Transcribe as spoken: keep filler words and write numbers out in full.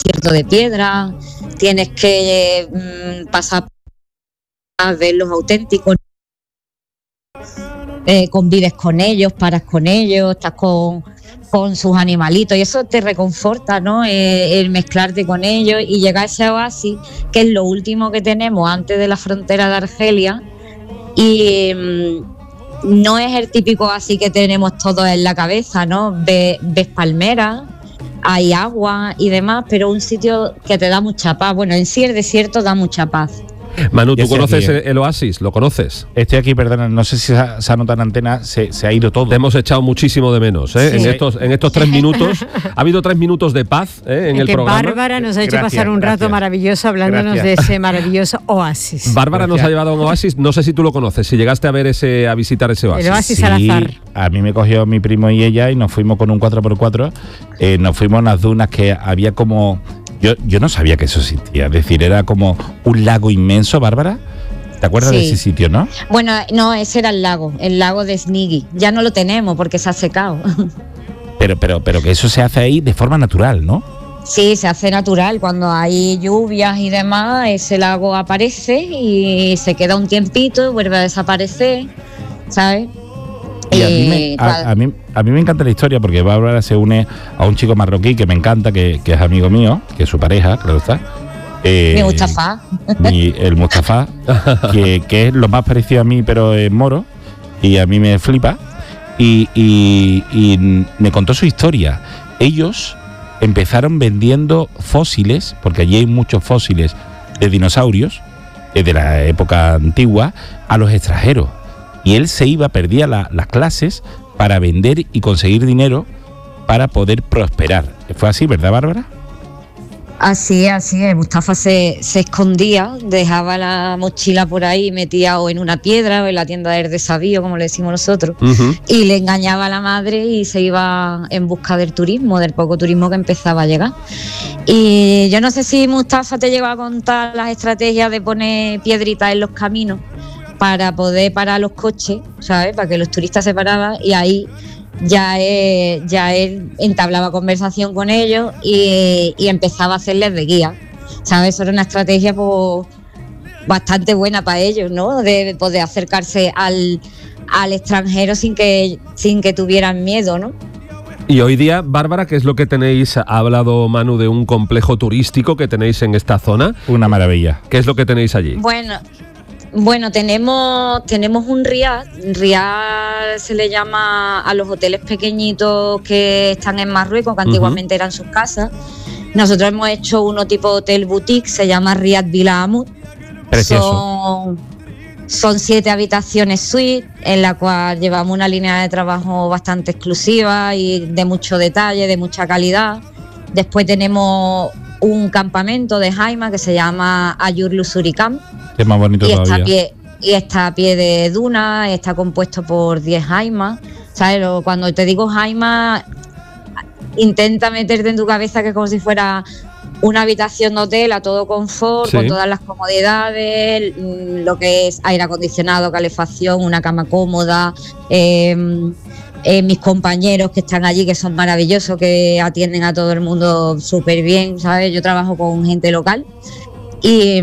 desierto de piedra, tienes que mm, pasar a ver los auténticos, eh, convives con ellos, paras con ellos, estás con, con sus animalitos y eso te reconforta, ¿no? Eh, el mezclarte con ellos y llegar a ese oasis, que es lo último que tenemos antes de la frontera de Argelia, y mm, no es el típico oasis que tenemos todos en la cabeza, ¿no? Ves, ves palmeras, hay agua y demás, pero un sitio que te da mucha paz. Bueno, en sí el desierto da mucha paz. Manu, ¿tú conoces el, el oasis? ¿Lo conoces? Estoy aquí, perdona, no sé si se ha, se ha notado en antena, se, se ha ido todo. Te hemos echado muchísimo de menos, ¿eh? Sí. En estos, en estos tres minutos. Ha habido tres minutos de paz, ¿eh? En el, el que programa. Bárbara nos ha hecho Gracias, pasar un gracias. rato maravilloso hablándonos Gracias. de ese maravilloso oasis. Bárbara Gracias. nos ha llevado a un oasis, no sé si tú lo conoces, si llegaste a ver ese, a visitar ese oasis. El oasis Sí, al azar. a mí me cogió mi primo y ella y nos fuimos con un cuatro por cuatro, eh, nos fuimos a unas dunas que había como... Yo, yo no sabía que eso existía, es decir, era como un lago inmenso, Bárbara. ¿Te acuerdas Sí. de ese sitio, no? Bueno, no, ese era el lago, el lago de Snigi. Ya no lo tenemos porque se ha secado. Pero, pero, pero que eso se hace ahí de forma natural, ¿no? Sí, se hace natural. Cuando hay lluvias y demás, ese lago aparece y se queda un tiempito y vuelve a desaparecer, ¿sabes? Y a, mí Eh, me, claro. a, a mí, a mí me encanta la historia porque Bárbara se une a un chico marroquí que me encanta, que, que es amigo mío, que es su pareja, claro está. Eh, Mi Mustafa. mi- el Mustafa, que, que es lo más parecido a mí, pero es moro, y a mí me flipa. Y, y, y me contó su historia. Ellos empezaron vendiendo fósiles, porque allí hay muchos fósiles de dinosaurios, eh, de la época antigua, a los extranjeros. Y él se iba, perdía la- las clases para vender y conseguir dinero para poder prosperar. ¿Fue así, verdad, Bárbara? Así es, así es. Mustafa se, se escondía, dejaba la mochila por ahí metida o en una piedra o en la tienda del desavío, como le decimos nosotros, Uh-huh. y le engañaba a la madre y se iba en busca del turismo, del poco turismo que empezaba a llegar. Y yo no sé si Mustafa te llegó a contar las estrategias de poner piedritas en los caminos para poder parar los coches, ¿sabes? Para que los turistas se paraban y ahí ya él, ya él entablaba conversación con ellos y, y empezaba a hacerles de guía, ¿sabes? Eso era una estrategia pues, bastante buena para ellos, ¿no? De poder acercarse al, al extranjero sin que, sin que tuvieran miedo, ¿no? Y hoy día, Bárbara, ¿qué es lo que tenéis? Ha hablado Manu de un complejo turístico que tenéis en esta zona. Una maravilla. ¿Qué es lo que tenéis allí? Bueno, bueno, tenemos, tenemos un riad. Riad se le llama a los hoteles pequeñitos que están en Marruecos, que antiguamente eran sus casas. Nosotros hemos hecho uno tipo hotel boutique, se llama Riad Villa Amud. Precioso. Son, son siete habitaciones suite, en la cual llevamos una línea de trabajo bastante exclusiva y de mucho detalle, de mucha calidad. Después tenemos un campamento de Jaima que se llama Ayur Luxury Camp. Es más bonito Y está, a todavía. pie, y está a pie de duna, está compuesto por diez jaimas. ¿Sabes? Lo- Cuando te digo jaima, intenta meterte en tu cabeza que es como si fuera una habitación de hotel a todo confort, Sí. con todas las comodidades, mm, lo que es aire acondicionado, calefacción, una cama cómoda. eh, eh, mis compañeros que están allí, que son maravillosos, que atienden a todo el mundo súper bien, ¿sabes? Yo trabajo con gente local. Y